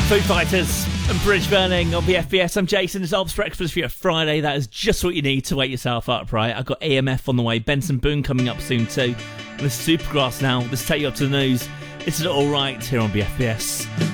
Foo Fighters and Bridge Burning on the FBS. I'm Jason. It's Ops Breakfast for your Friday. That is just what you need to wake yourself up, right? I've got EMF on the way. Benson Boone coming up soon too. And this is Supergrass now. Let's take you up to the news. This is All Right here on BFBS.